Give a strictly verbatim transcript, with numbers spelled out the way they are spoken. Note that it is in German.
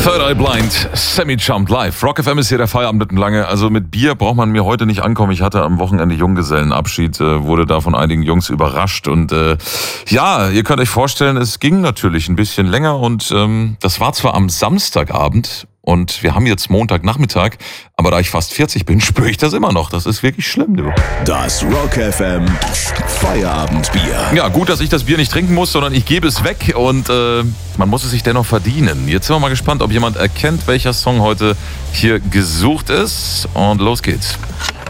Third Eye Blind, Semi-Jumped live. Rock F M ist hier der Feierabend lange. Also mit Bier braucht man mir heute nicht ankommen. Ich hatte am Wochenende Junggesellenabschied, äh, wurde da von einigen Jungs überrascht. Und äh, ja, ihr könnt euch vorstellen, es ging natürlich ein bisschen länger. Und ähm, das war zwar am Samstagabend und wir haben jetzt Montagnachmittag, aber da ich fast vierzig bin, spüre ich das immer noch. Das ist wirklich schlimm, du. Das Rock F M Feierabendbier. Ja, gut, dass ich das Bier nicht trinken muss, sondern ich gebe es weg und äh, man muss es sich dennoch verdienen. Jetzt sind wir mal gespannt, ob jemand erkennt, welcher Song heute hier gesucht ist. Und los geht's.